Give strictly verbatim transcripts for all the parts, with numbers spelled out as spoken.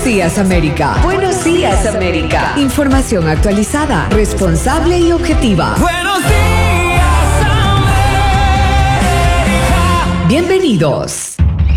días, América. Buenos días, América. Información actualizada, responsable y objetiva. Buenos días, América. Bienvenidos.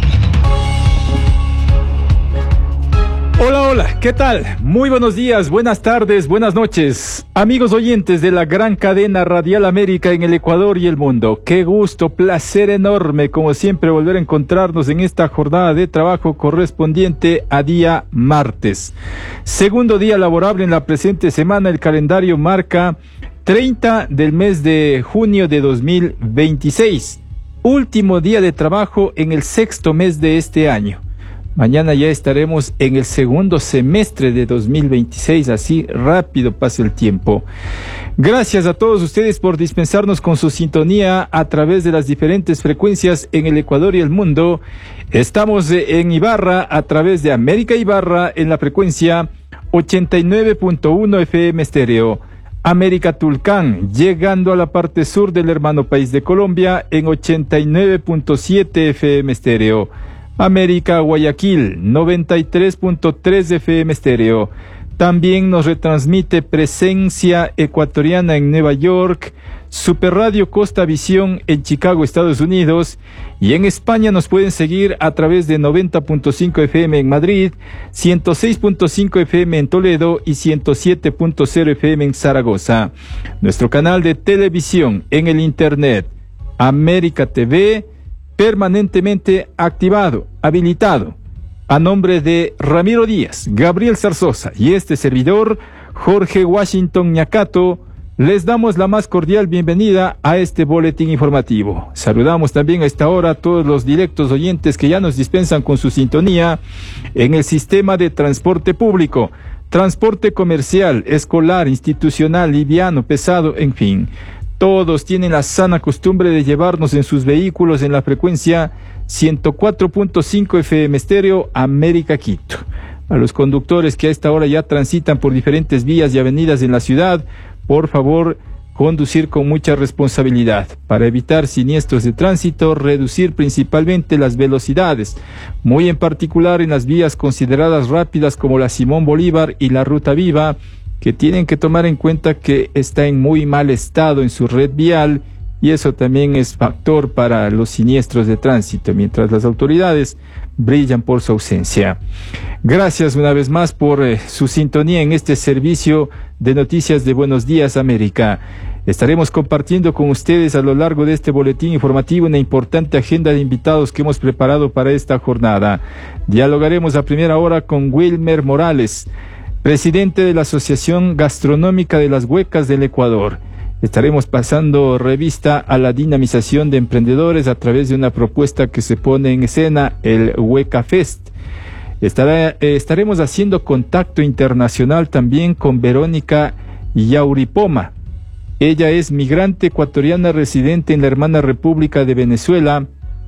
Hola, hola, ¿qué tal? Muy buenos días, buenas tardes, buenas noches. Amigos oyentes de la gran cadena Radial América en el Ecuador y el mundo. Qué gusto, placer enorme, como siempre, volver a encontrarnos en esta jornada de trabajo correspondiente a día martes. Segundo día laborable en la presente semana, el calendario marca treinta del mes de junio de dos mil veintiséis. Último día de trabajo en el sexto mes de este año. Mañana ya estaremos en el segundo semestre de dos mil veintiséis, así rápido pasa el tiempo. Gracias a todos ustedes por dispensarnos con su sintonía a través de las diferentes frecuencias en el Ecuador y el mundo. Estamos en Ibarra a través de América Ibarra en la frecuencia ochenta y nueve punto uno F M estéreo. América Tulcán, llegando a la parte sur del hermano país de Colombia en ochenta y nueve punto siete F M estéreo. América Guayaquil, noventa y tres punto tres F M estéreo. También nos retransmite Presencia Ecuatoriana en Nueva York, Super Radio Costa Visión en Chicago, Estados Unidos, y en España nos pueden seguir a través de noventa punto cinco F M en Madrid, ciento seis punto cinco F M en Toledo y ciento siete punto cero F M en Zaragoza. Nuestro canal de televisión en el Internet, América T V, permanentemente activado, habilitado, a nombre de Ramiro Díaz, Gabriel Zarzosa y este servidor, Jorge Washington Ñacato, les damos la más cordial bienvenida a este boletín informativo. Saludamos también a esta hora a todos los directos oyentes que ya nos dispensan con su sintonía en el sistema de transporte público, transporte comercial, escolar, institucional, liviano, pesado, en fin. Todos tienen la sana costumbre de llevarnos en sus vehículos en la frecuencia ciento cuatro punto cinco F M estéreo América Quito. A los conductores que a esta hora ya transitan por diferentes vías y avenidas en la ciudad, por favor, conducir con mucha responsabilidad para evitar siniestros de tránsito, reducir principalmente las velocidades, muy en particular en las vías consideradas rápidas como la Simón Bolívar y la Ruta Viva, que tienen que tomar en cuenta que está en muy mal estado en su red vial, y eso también es factor para los siniestros de tránsito, mientras las autoridades brillan por su ausencia. Gracias una vez más por eh, su sintonía en este servicio de noticias de Buenos Días América. Estaremos compartiendo con ustedes a lo largo de este boletín informativo una importante agenda de invitados que hemos preparado para esta jornada. Dialogaremos a primera hora con Wilmer Morales, presidente de la Asociación Gastronómica de las Huecas del Ecuador. Estaremos pasando revista a la dinamización de emprendedores a través de una propuesta que se pone en escena, el Hueca Fest. Estará, eh, estaremos haciendo contacto internacional también con Verónica Yauripoma. Ella es migrante ecuatoriana residente en la hermana República de Venezuela,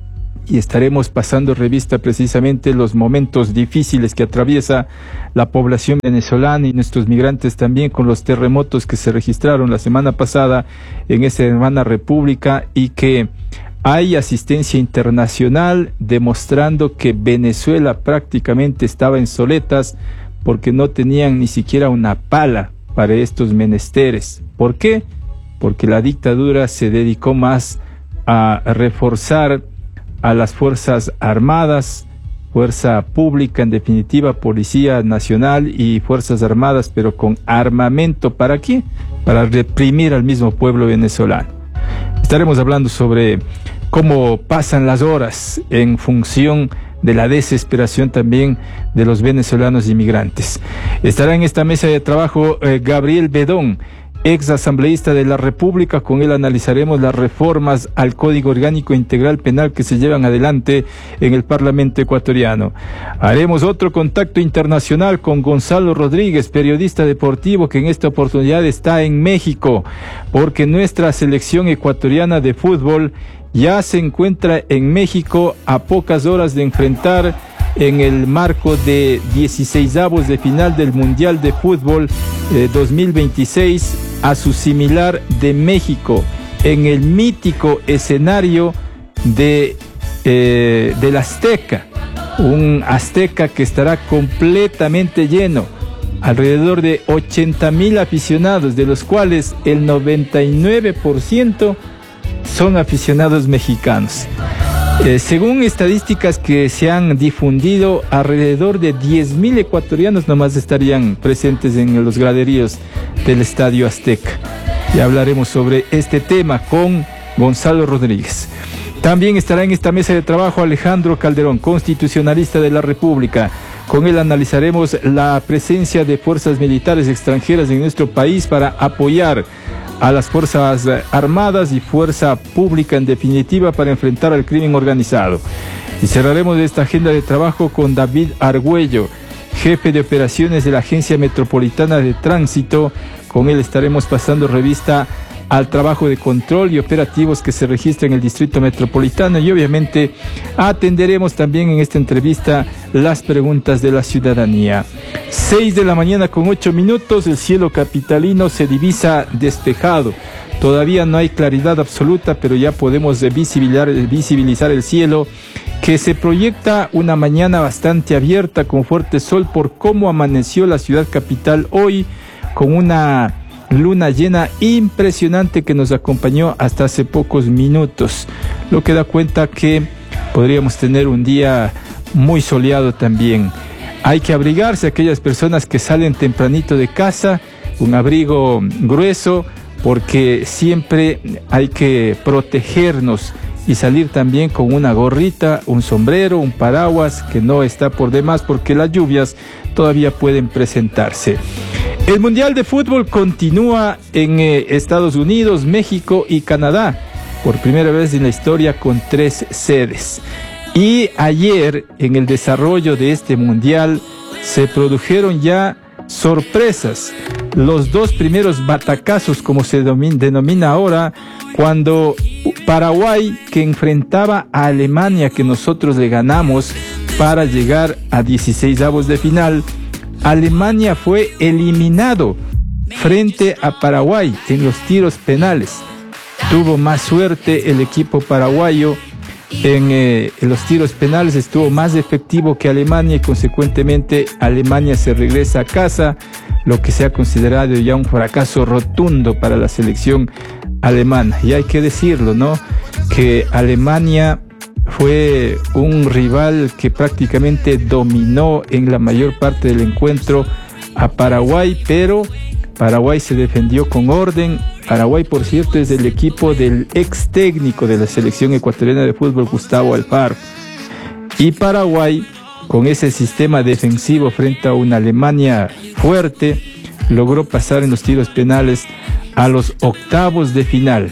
y estaremos pasando revista precisamente los momentos difíciles que atraviesa la población venezolana y nuestros migrantes también con los terremotos que se registraron la semana pasada en esa hermana república, y que hay asistencia internacional demostrando que Venezuela prácticamente estaba en soletas porque no tenían ni siquiera una pala para estos menesteres. ¿Por qué? Porque la dictadura se dedicó más a reforzar a las Fuerzas Armadas, Fuerza Pública, en definitiva, Policía Nacional y Fuerzas Armadas, pero con armamento. ¿Para qué? Para reprimir al mismo pueblo venezolano. Estaremos hablando sobre cómo pasan las horas en función de la desesperación también de los venezolanos inmigrantes. Estará en esta mesa de trabajo eh, Gabriel Bedón, ex asambleísta de la República. Con él analizaremos las reformas al Código Orgánico Integral Penal que se llevan adelante en el Parlamento ecuatoriano. Haremos otro contacto internacional con Gonzalo Rodríguez, periodista deportivo que en esta oportunidad está en México, porque nuestra selección ecuatoriana de fútbol ya se encuentra en México a pocas horas de enfrentar en el marco de dieciseisavos de final del Mundial de Fútbol eh, dos mil veintiséis a su similar de México, en el mítico escenario de, eh, del Azteca, un Azteca que estará completamente lleno, alrededor de ochenta mil aficionados, de los cuales el noventa y nueve por ciento son aficionados mexicanos. Eh, según estadísticas que se han difundido, alrededor de diez mil ecuatorianos nomás estarían presentes en los graderíos del Estadio Azteca. Ya hablaremos sobre este tema con Gonzalo Rodríguez. También estará en esta mesa de trabajo Alejandro Calderón, constitucionalista de la República. Con él analizaremos la presencia de fuerzas militares extranjeras en nuestro país para apoyar a las Fuerzas Armadas y Fuerza Pública, en definitiva, para enfrentar al crimen organizado. Y cerraremos esta agenda de trabajo con David Argüello, jefe de operaciones de la Agencia Metropolitana de Tránsito. Con él estaremos pasando revista al trabajo de control y operativos que se registra en el Distrito Metropolitano, y obviamente atenderemos también en esta entrevista las preguntas de la ciudadanía. Seis de la mañana con ocho minutos, el cielo capitalino se divisa despejado. Todavía no hay claridad absoluta, pero ya podemos visibilizar, visibilizar el cielo, que se proyecta una mañana bastante abierta con fuerte sol por cómo amaneció la ciudad capital hoy, con una luna llena impresionante que nos acompañó hasta hace pocos minutos, lo que da cuenta que podríamos tener un día muy soleado también. Hay que abrigarse, aquellas personas que salen tempranito de casa, un abrigo grueso, porque siempre hay que protegernos y salir también con una gorrita, un sombrero, un paraguas, que no está por demás porque las lluvias todavía pueden presentarse. El Mundial de Fútbol continúa en eh, Estados Unidos, México y Canadá, por primera vez en la historia con tres sedes. Y ayer, en el desarrollo de este Mundial, se produjeron ya sorpresas. Los dos primeros batacazos, como se denomina ahora, cuando Paraguay, que enfrentaba a Alemania, que nosotros le ganamos para llegar a dieciseisavos de final, Alemania fue eliminado frente a Paraguay en los tiros penales. Tuvo más suerte el equipo paraguayo en, eh, en los tiros penales, estuvo más efectivo que Alemania y consecuentemente Alemania se regresa a casa, lo que se ha considerado ya un fracaso rotundo para la selección alemana. Y hay que decirlo, ¿no?, que Alemania fue un rival que prácticamente dominó en la mayor parte del encuentro a Paraguay, pero Paraguay se defendió con orden. Paraguay, por cierto, es el equipo del ex técnico de la selección ecuatoriana de fútbol, Gustavo Alfaro. Y Paraguay, con ese sistema defensivo frente a una Alemania fuerte, logró pasar en los tiros penales a los octavos de final.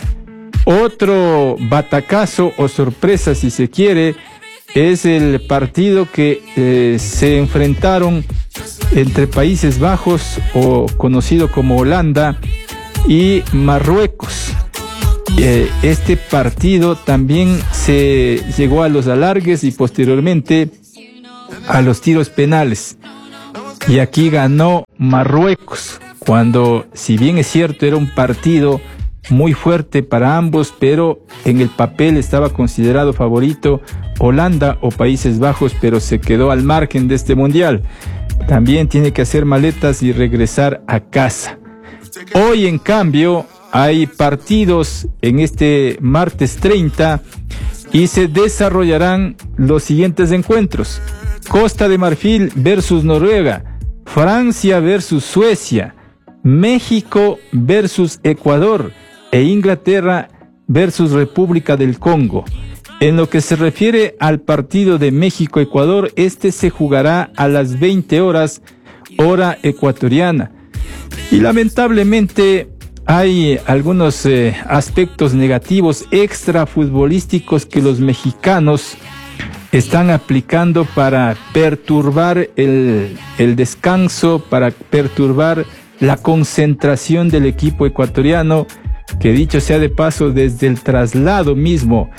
Otro batacazo o sorpresa, si se quiere, es el partido que eh, se enfrentaron entre Países Bajos, o conocido como Holanda, y Marruecos. Eh, este partido también se llegó a los alargues y posteriormente a los tiros penales. Y aquí ganó Marruecos, cuando, si bien es cierto, era un partido muy fuerte para ambos, pero en el papel estaba considerado favorito Holanda o Países Bajos, pero se quedó al margen de este mundial. También tiene que hacer maletas y regresar a casa. Hoy, en cambio, hay partidos en este martes treinta y se desarrollarán los siguientes encuentros: Costa de Marfil versus Noruega, Francia versus Suecia, México versus Ecuador e Inglaterra versus República del Congo. En lo que se refiere al partido de México-Ecuador, este se jugará a las veinte horas, hora ecuatoriana. Y lamentablemente hay algunos eh, aspectos negativos extrafutbolísticos que los mexicanos están aplicando para perturbar el, el descanso, para perturbar la concentración del equipo ecuatoriano, que dicho sea de paso, desde el traslado mismo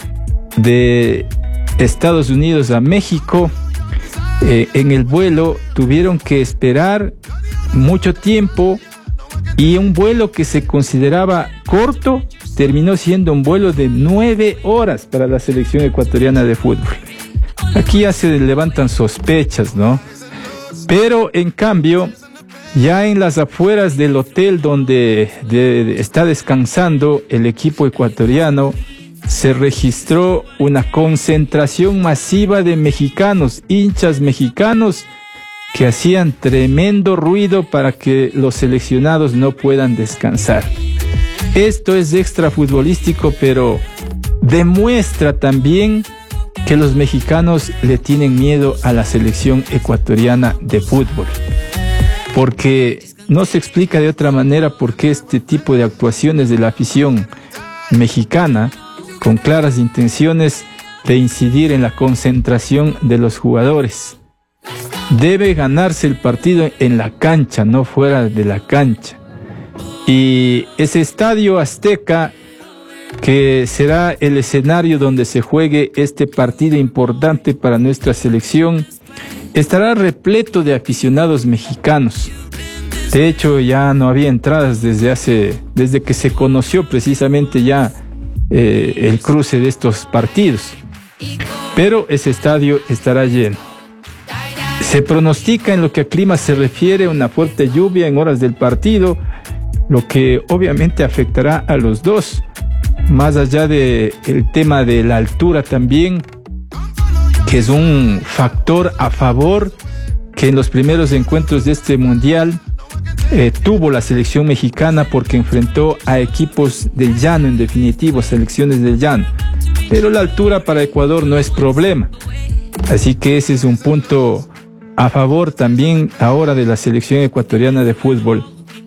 de Estados Unidos a México, eh, en el vuelo tuvieron que esperar mucho tiempo, y un vuelo que se consideraba corto terminó siendo un vuelo de nueve horas para la selección ecuatoriana de fútbol. aquí ya se levantan sospechas, ¿no? Pero en cambio, ya en las afueras del hotel donde de, de, está descansando el equipo ecuatoriano, se registró una concentración masiva de mexicanos, hinchas mexicanos, que hacían tremendo ruido para que los seleccionados no puedan descansar. Esto es extrafutbolístico, pero demuestra también que los mexicanos le tienen miedo a la selección ecuatoriana de fútbol, porque no se explica de otra manera por qué este tipo de actuaciones de la afición mexicana, con claras intenciones de incidir en la concentración de los jugadores. Debe ganarse el partido en la cancha, no fuera de la cancha. Y ese estadio Azteca, que será el escenario donde se juegue este partido importante para nuestra selección, estará repleto de aficionados mexicanos. De hecho, ya no había entradas desde hace, desde que se conoció precisamente ya eh, el cruce de estos partidos. Pero ese estadio estará lleno. Se pronostica en lo que a clima se refiere una fuerte lluvia en horas del partido, lo que obviamente afectará a los dos, más allá del tema de la altura también, que es un factor a favor que en los primeros encuentros de este mundial eh, tuvo la selección mexicana, porque enfrentó a equipos del llano, en definitivo, selecciones del llano. Pero la altura para Ecuador no es problema, así que ese es un punto a favor también ahora de la selección ecuatoriana de fútbol.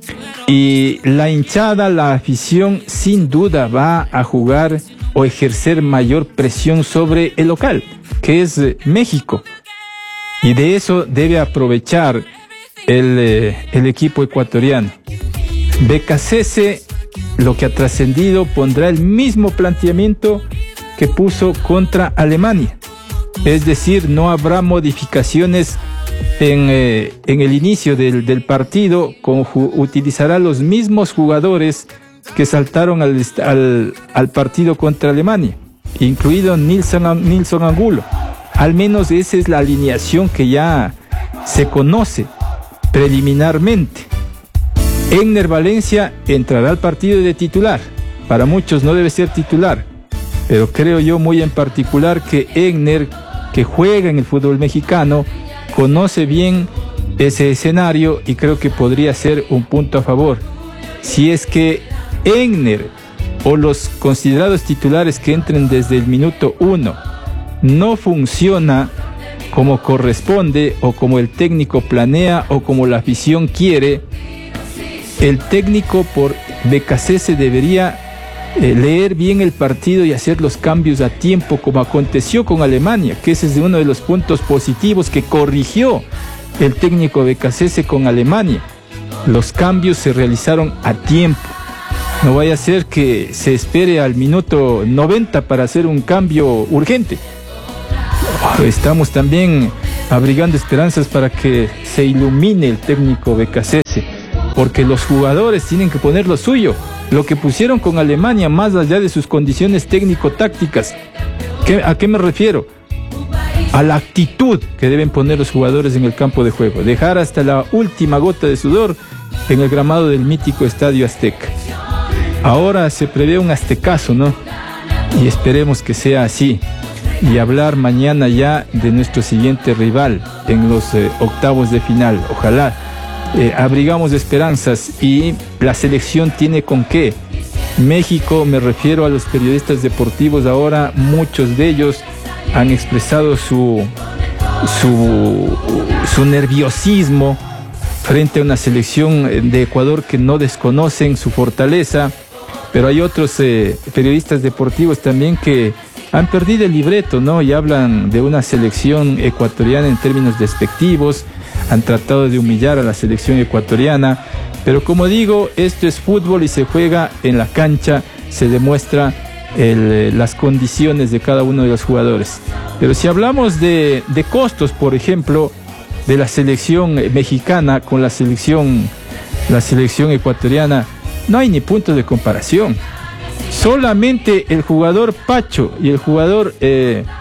Y la hinchada, la afición, sin duda va a jugar o ejercer mayor presión sobre el local, que es eh, México. Y de eso debe aprovechar el, eh, el equipo ecuatoriano. Becasese, lo que ha trascendido, pondrá el mismo planteamiento que puso contra Alemania. Es decir, no habrá modificaciones en, eh, en el inicio del, del partido. Con, utilizará los mismos jugadores que saltaron al, al, al partido contra Alemania, incluido Nilson, Nilson Angulo. Al menos esa es la alineación que ya se conoce preliminarmente. Egner Valencia entrará al partido de titular. Para muchos no debe ser titular, pero creo yo muy en particular que Egner, que juega en el fútbol mexicano, conoce bien ese escenario y creo que podría ser un punto a favor. Si es que Egner o los considerados titulares que entren desde el minuto uno no funciona como corresponde o como el técnico planea o como la afición quiere, el técnico por Becasese debería eh, leer bien el partido y hacer los cambios a tiempo, como aconteció con Alemania, que ese es uno de los puntos positivos que corrigió el técnico Becasese con Alemania. Los cambios se realizaron a tiempo. No vaya a ser que se espere al minuto noventa para hacer un cambio urgente. Estamos también abrigando esperanzas para que se ilumine el técnico Becasese, porque los jugadores tienen que poner lo suyo, lo que pusieron con Alemania, más allá de sus condiciones técnico-tácticas. ¿Qué, ¿A qué me refiero? A la actitud que deben poner los jugadores en el campo de juego, dejar hasta la última gota de sudor en el gramado del mítico Estadio Azteca. Ahora se prevé un aztecazo, ¿no? Y esperemos que sea así. Y hablar mañana ya de nuestro siguiente rival en los eh, octavos de final. Ojalá. Eh, abrigamos esperanzas y la selección tiene con qué. México, me refiero a los periodistas deportivos ahora, muchos de ellos han expresado su, su, su nerviosismo frente a una selección de Ecuador que no desconocen su fortaleza, pero hay otros eh, periodistas deportivos también que han perdido el libreto, ¿no? Y hablan de una selección ecuatoriana en términos despectivos, han tratado de humillar a la selección ecuatoriana, pero como digo, esto es fútbol y se juega en la cancha, se demuestra el, las condiciones de cada uno de los jugadores. Pero si hablamos de, de costos, por ejemplo, de la selección mexicana con la selección, la selección ecuatoriana, no hay ni punto de comparación. Solamente el jugador Pacho y el jugador eh,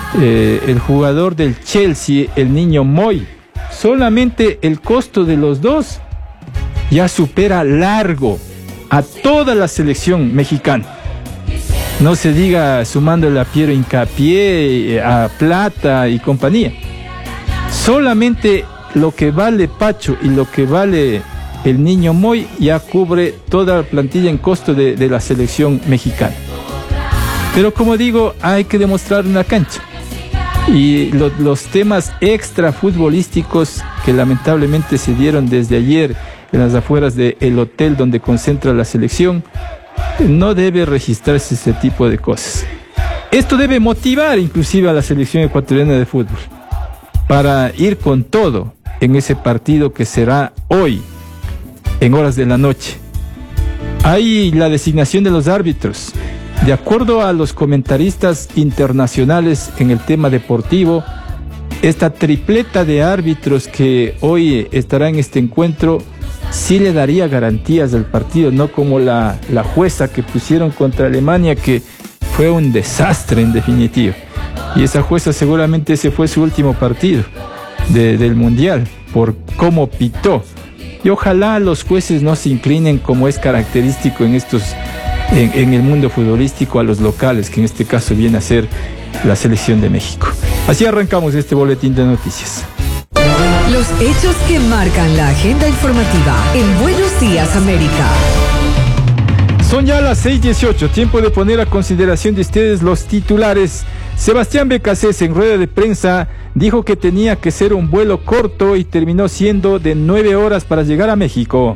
eh, el jugador del Chelsea, el niño Moy. Solamente el costo de los dos ya supera largo a toda la selección mexicana. No se diga sumándole a Piero Hincapié, a Plata y compañía. Solamente lo que vale Pacho y lo que vale el niño Moy ya cubre toda la plantilla en costo de, de la selección mexicana. Pero como digo, hay que demostrar en la cancha. Y lo, los temas extra futbolísticos que lamentablemente se dieron desde ayer en las afueras del hotel donde concentra la selección, no debe registrarse ese tipo de cosas. Esto debe motivar inclusive a la selección ecuatoriana de fútbol para ir con todo en ese partido que será hoy, en horas de la noche. Hay la designación de los árbitros. De acuerdo a los comentaristas internacionales en el tema deportivo, esta tripleta de árbitros que hoy estará en este encuentro sí le daría garantías al partido, no como la, la jueza que pusieron contra Alemania, que fue un desastre en definitiva. Y esa jueza seguramente ese fue su último partido de, del Mundial, por cómo pitó. Y ojalá los jueces no se inclinen, como es característico en estos en, en el mundo futbolístico, a los locales, que en este caso viene a ser la selección de México. Así arrancamos este boletín de noticias. Los hechos que marcan la agenda informativa en Buenos Días América. Son ya las seis dieciocho, tiempo de poner a consideración de ustedes los titulares. Sebastián Becasés en rueda de prensa dijo que tenía que ser un vuelo corto y terminó siendo de nueve horas para llegar a México.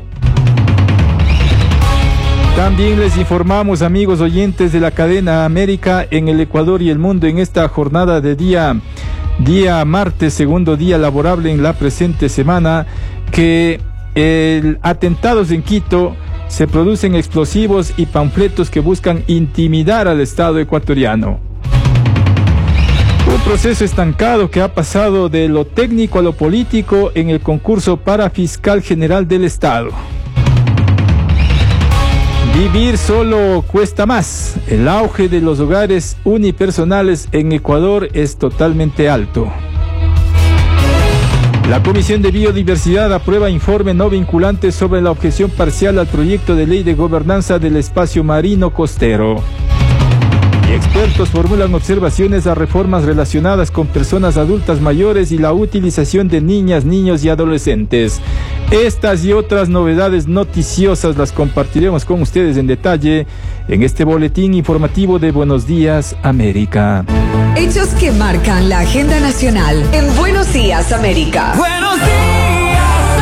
También les informamos, amigos oyentes de la cadena América en el Ecuador y el mundo, en esta jornada de día, día martes, segundo día laborable en la presente semana, que el atentados en Quito se producen explosivos y panfletos que buscan intimidar al Estado ecuatoriano. Un proceso estancado que ha pasado de lo técnico a lo político en el concurso para fiscal general del Estado. Vivir solo cuesta más. El auge de los hogares unipersonales en Ecuador es totalmente alto. La Comisión de Biodiversidad aprueba informe no vinculante sobre la objeción parcial al proyecto de ley de gobernanza del espacio marino costero. Y expertos formulan observaciones a reformas relacionadas con personas adultas mayores y la utilización de niñas, niños y adolescentes. Estas y otras novedades noticiosas las compartiremos con ustedes en detalle en este boletín informativo de Buenos Días América. Hechos que marcan la agenda nacional en Buenos Días América. Buenos días,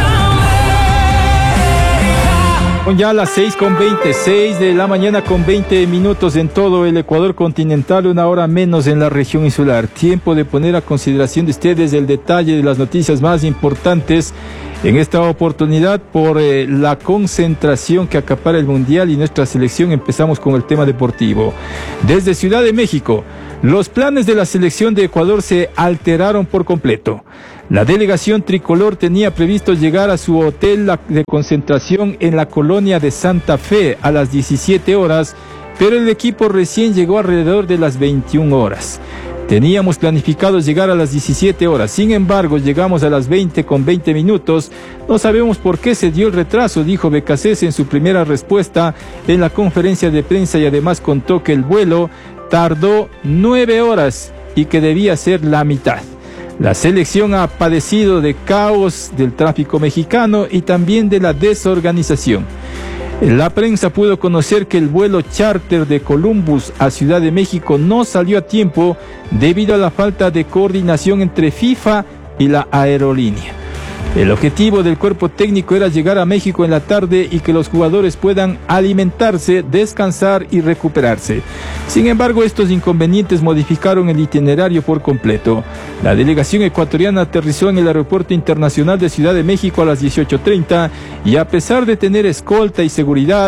América. Son ya las seis con veintiséis de la mañana con veinte minutos en todo el Ecuador continental, una hora menos en la región insular. Tiempo de poner a consideración de ustedes el detalle de las noticias más importantes en esta oportunidad por eh, la concentración que acapara el Mundial y nuestra selección. Empezamos con el tema deportivo. Desde Ciudad de México, los planes de la selección de Ecuador se alteraron por completo. La delegación tricolor tenía previsto llegar a su hotel de concentración en la colonia de Santa Fe a las diecisiete horas, pero el equipo recién llegó alrededor de las veintiuna horas. Teníamos planificado llegar a las diecisiete horas, sin embargo llegamos a las veinte con veinte minutos. No sabemos por qué se dio el retraso, dijo Becasés en su primera respuesta en la conferencia de prensa, y además contó que el vuelo tardó nueve horas y que debía ser la mitad. La selección ha padecido de caos del tráfico mexicano y también de la desorganización. La prensa pudo conocer que el vuelo charter de Columbus a Ciudad de México no salió a tiempo debido a la falta de coordinación entre FIFA y la aerolínea. El objetivo del cuerpo técnico era llegar a México en la tarde y que los jugadores puedan alimentarse, descansar y recuperarse. Sin embargo, estos inconvenientes modificaron el itinerario por completo. La delegación ecuatoriana aterrizó en el Aeropuerto Internacional de Ciudad de México a las dieciocho treinta y, a pesar de tener escolta y seguridad,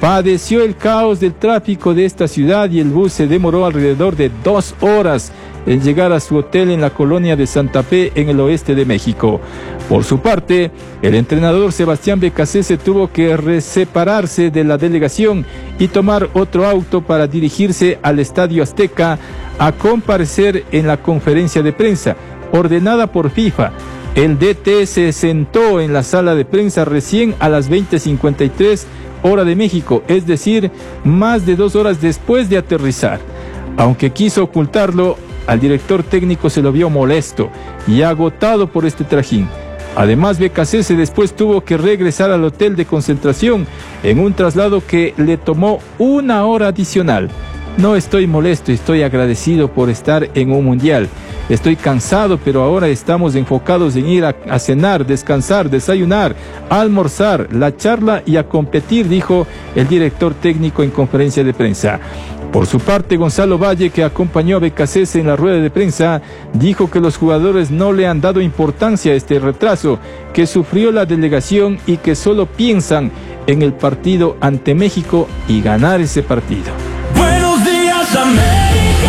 padeció el caos del tráfico de esta ciudad y el bus se demoró alrededor de dos horas en llegar a su hotel en la colonia de Santa Fe, en el oeste de México. Por su parte, el entrenador Sebastián Becasese tuvo que separarse de la delegación y tomar otro auto para dirigirse al Estadio Azteca a comparecer en la conferencia de prensa ordenada por FIFA. El D T se sentó en la sala de prensa recién a las veinte cincuenta y tres hora de México, es decir, más de dos horas después de aterrizar. Aunque quiso ocultarlo, al director técnico se lo vio molesto y agotado por este trajín. Además, Becasese después tuvo que regresar al hotel de concentración en un traslado que le tomó una hora adicional. No estoy molesto, estoy agradecido por estar en un mundial. Estoy cansado, pero ahora estamos enfocados en ir a, a cenar, descansar, desayunar, a almorzar, la charla y a competir, dijo el director técnico en conferencia de prensa. Por su parte, Gonzalo Valle, que acompañó a Becasese en la rueda de prensa, dijo que los jugadores no le han dado importancia a este retraso que sufrió la delegación y que solo piensan en el partido ante México y ganar ese partido. Buenos días, América.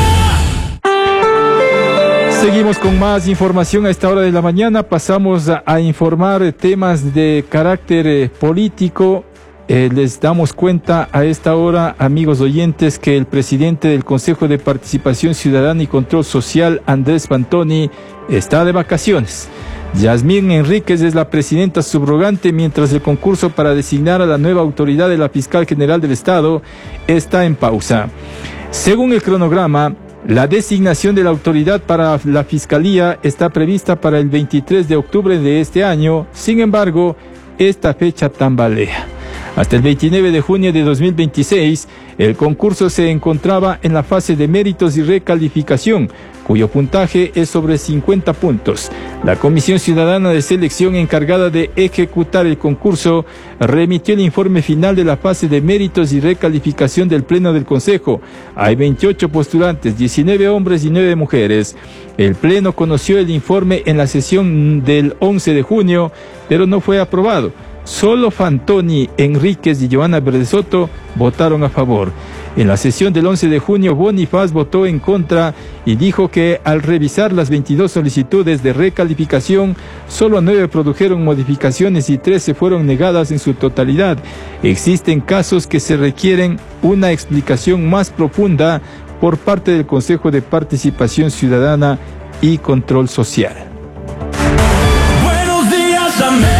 Seguimos con más información a esta hora de la mañana. Pasamos a, a informar temas de carácter eh, político. Eh, les damos cuenta a esta hora, amigos oyentes, que el presidente del Consejo de Participación Ciudadana y Control Social, Andrés Fantoni, está de vacaciones. Yasmín Enríquez es la presidenta subrogante, mientras el concurso para designar a la nueva autoridad de la Fiscal General del Estado está en pausa. Según el cronograma, la designación de la autoridad para la Fiscalía está prevista para el veintitrés de octubre de este año. Sin embargo, esta fecha tambalea. Hasta el veintinueve de junio de dos mil veintiséis, el concurso se encontraba en la fase de méritos y recalificación, cuyo puntaje es sobre cincuenta puntos. La Comisión Ciudadana de Selección, encargada de ejecutar el concurso, remitió el informe final de la fase de méritos y recalificación del Pleno del Consejo. Hay veintiocho postulantes, diecinueve hombres y nueve mujeres. El Pleno conoció el informe en la sesión del once de junio, pero no fue aprobado. Solo Fantoni, Enríquez y Joana Verdesoto votaron a favor. En la sesión del once de junio, Bonifaz votó en contra y dijo que al revisar las veintidós solicitudes de recalificación, solo nueve produjeron modificaciones y trece fueron negadas en su totalidad. Existen casos que se requieren una explicación más profunda por parte del Consejo de Participación Ciudadana y Control Social. Buenos días, América.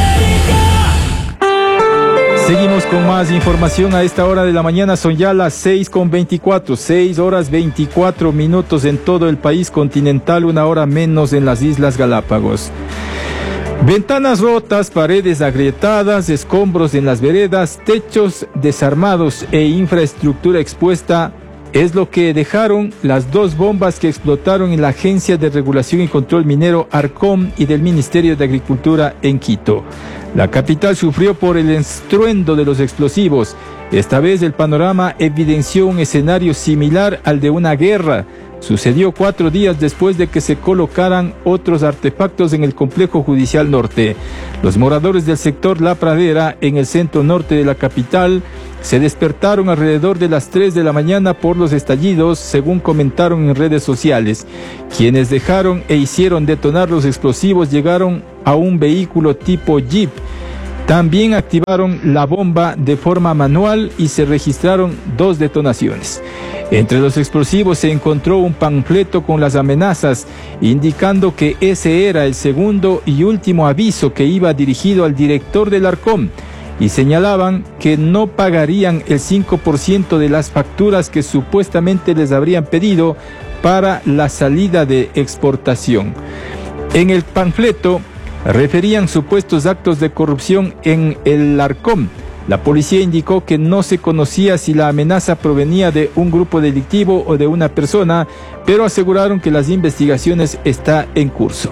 Seguimos con más información a esta hora de la mañana. Son ya las seis con veinticuatro, seis horas veinticuatro minutos en todo el país continental, una hora menos en las Islas Galápagos. Ventanas rotas, paredes agrietadas, escombros en las veredas, techos desarmados e infraestructura expuesta es lo que dejaron las dos bombas que explotaron en la Agencia de Regulación y Control Minero ARCOM y del Ministerio de Agricultura en Quito. La capital sufrió por el estruendo de los explosivos. Esta vez el panorama evidenció un escenario similar al de una guerra. Sucedió cuatro días después de que se colocaran otros artefactos en el complejo judicial norte. Los moradores del sector La Pradera, en el centro norte de la capital, se despertaron alrededor de las tres de la mañana por los estallidos, según comentaron en redes sociales. Quienes dejaron e hicieron detonar los explosivos llegaron a un vehículo tipo Jeep. También activaron la bomba de forma manual y se registraron dos detonaciones. Entre los explosivos se encontró un panfleto con las amenazas, indicando que ese era el segundo y último aviso que iba dirigido al director del ARCOM, y señalaban que no pagarían el cinco por ciento de las facturas que supuestamente les habrían pedido para la salida de exportación. En el panfleto referían supuestos actos de corrupción en el ARCOM. La policía indicó que no se conocía si la amenaza provenía de un grupo delictivo o de una persona, pero aseguraron que las investigaciones están en curso.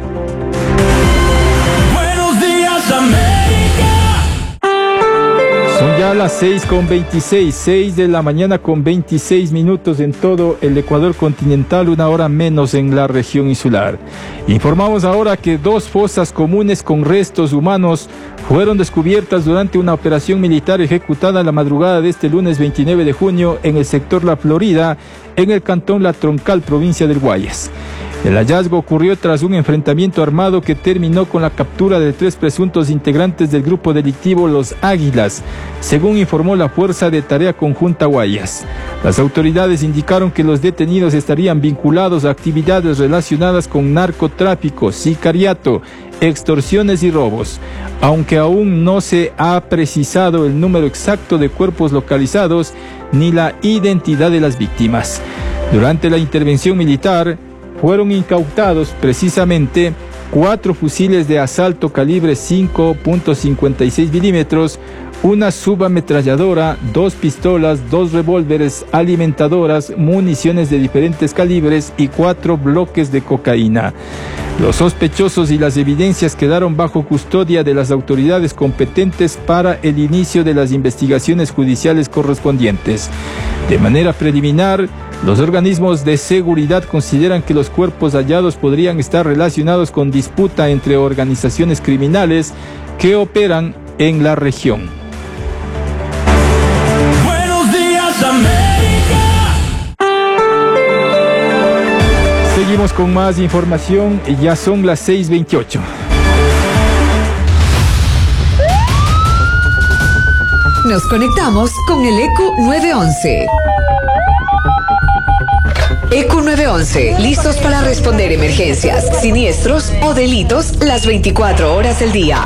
Buenos días, América. Son ya las seis con veintiséis, seis de la mañana con veintiséis minutos en todo el Ecuador continental, una hora menos en la región insular. Informamos ahora que dos fosas comunes con restos humanos fueron descubiertas durante una operación militar ejecutada en la madrugada de este lunes veintinueve de junio en el sector La Florida, en el cantón La Troncal, provincia del Guayas. El hallazgo ocurrió tras un enfrentamiento armado que terminó con la captura de tres presuntos integrantes del grupo delictivo Los Águilas, según informó la Fuerza de Tarea Conjunta Guayas. Las autoridades indicaron que los detenidos estarían vinculados a actividades relacionadas con narcotráfico, sicariato, extorsiones y robos, aunque aún no se ha precisado el número exacto de cuerpos localizados ni la identidad de las víctimas. Durante la intervención militar, fueron incautados precisamente cuatro fusiles de asalto calibre cinco punto cincuenta y seis milímetros, una subametralladora, dos pistolas, dos revólveres, alimentadoras, municiones de diferentes calibres y cuatro bloques de cocaína. Los sospechosos y las evidencias quedaron bajo custodia de las autoridades competentes para el inicio de las investigaciones judiciales correspondientes. De manera preliminar, los organismos de seguridad consideran que los cuerpos hallados podrían estar relacionados con disputa entre organizaciones criminales que operan en la región. Buenos días, América. Seguimos con más información, ya son las seis veintiocho. Nos conectamos con el E Q nueve once. E Q nueve once, listos para responder emergencias, siniestros o delitos las veinticuatro horas del día.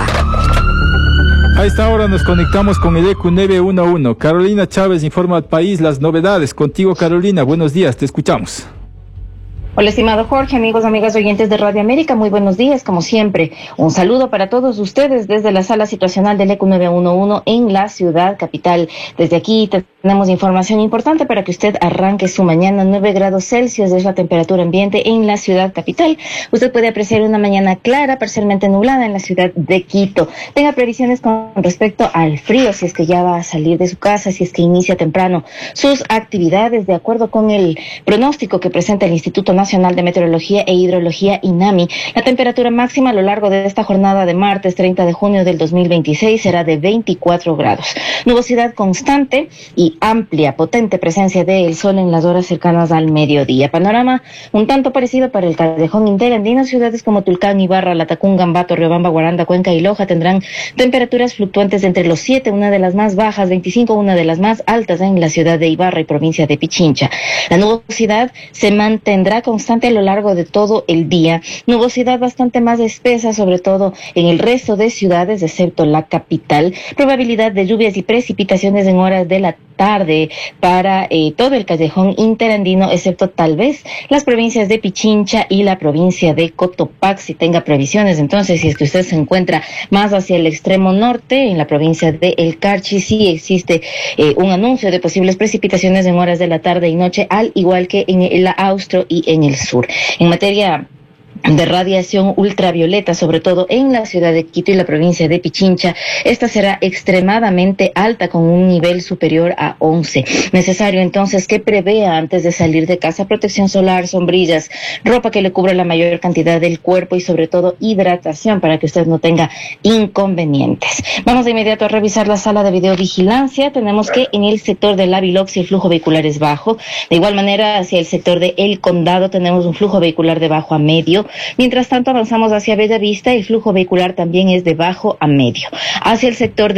A esta hora nos conectamos con el E Q nueve once. Carolina Chávez informa al país las novedades. Contigo, Carolina, buenos días, te escuchamos. Hola, estimado Jorge, amigos, amigas oyentes de Radio América, muy buenos días, como siempre. Un saludo para todos ustedes desde la sala situacional del E Q nueve once en la ciudad capital. Desde aquí tenemos información importante para que usted arranque su mañana. nueve grados Celsius es la temperatura ambiente en la ciudad capital. Usted puede apreciar una mañana clara, parcialmente nublada en la ciudad de Quito. Tenga previsiones con respecto al frío, si es que ya va a salir de su casa, si es que inicia temprano sus actividades, de acuerdo con el pronóstico que presenta el Instituto Nacional de Meteorología e Hidrología, INAMI. La temperatura máxima a lo largo de esta jornada de martes treinta de junio del dos mil veintiséis será de veinticuatro grados. Nubosidad constante y amplia, potente presencia del sol en las horas cercanas al mediodía. Panorama un tanto parecido para el Callejón interandino. Ciudades como Tulcán, Ibarra, Latacunga, Ambato, Riobamba, Guaranda, Cuenca y Loja tendrán temperaturas fluctuantes entre los siete, una de las más bajas, veinticinco, una de las más altas en la ciudad de Ibarra y provincia de Pichincha. La nubosidad se mantendrá constante a lo largo de todo el día. Nubosidad bastante más espesa, sobre todo en el resto de ciudades, excepto la capital. Probabilidad de lluvias y precipitaciones en horas de la tarde para eh, todo el Callejón interandino, excepto tal vez las provincias de Pichincha y la provincia de Cotopaxi. Tenga previsiones, entonces, si es que usted se encuentra más hacia el extremo norte, en la provincia de El Carchi, sí existe eh, un anuncio de posibles precipitaciones en horas de la tarde y noche, al igual que en el austro y en el sur. En materia de radiación ultravioleta, sobre todo en la ciudad de Quito y la provincia de Pichincha, esta será extremadamente alta, con un nivel superior a once. Necesario entonces que prevea antes de salir de casa protección solar, sombrillas, ropa que le cubra la mayor cantidad del cuerpo y sobre todo hidratación para que usted no tenga inconvenientes. Vamos de inmediato a revisar la sala de videovigilancia. Tenemos que en el sector de la Biloxi el flujo vehicular es bajo. De igual manera, hacia el sector de El Condado tenemos un flujo vehicular de bajo a medio. Mientras tanto, avanzamos hacia Bellavista, el flujo vehicular también es de bajo a medio. Hacia el sector de